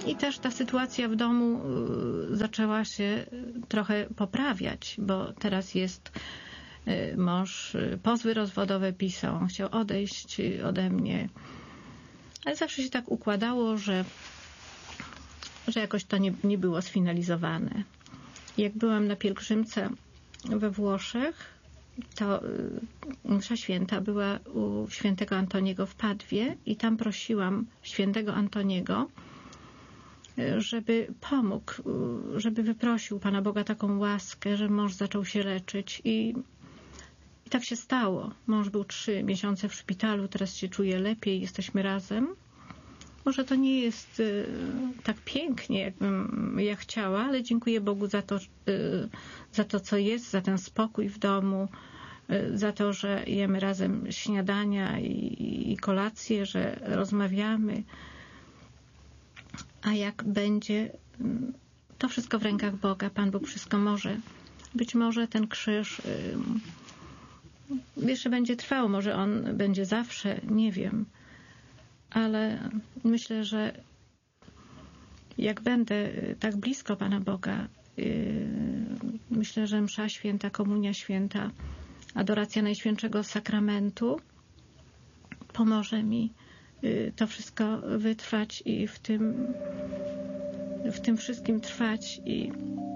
I też ta sytuacja w domu zaczęła się trochę poprawiać, bo teraz jest mąż, pozwy rozwodowe pisał, on chciał odejść ode mnie. Ale zawsze się tak układało, że jakoś to nie było sfinalizowane. Jak byłam na pielgrzymce we Włoszech, to msza święta była u świętego Antoniego w Padwie i tam prosiłam świętego Antoniego, żeby pomógł, żeby wyprosił Pana Boga taką łaskę, że mąż zaczął się leczyć i tak się stało. Mąż był 3 miesiące w szpitalu, teraz się czuje lepiej, jesteśmy razem. Może to nie jest tak pięknie, jakbym ja chciała, ale dziękuję Bogu za to, co jest, za ten spokój w domu, za to, że jemy razem śniadania i kolację, że rozmawiamy. A jak będzie, to wszystko w rękach Boga. Pan Bóg wszystko może. Być może ten krzyż jeszcze będzie trwał, może on będzie zawsze, nie wiem. Ale myślę, że jak będę tak blisko Pana Boga, myślę, że msza święta, komunia święta, adoracja Najświętszego Sakramentu pomoże mi to wszystko wytrwać i w tym wszystkim trwać i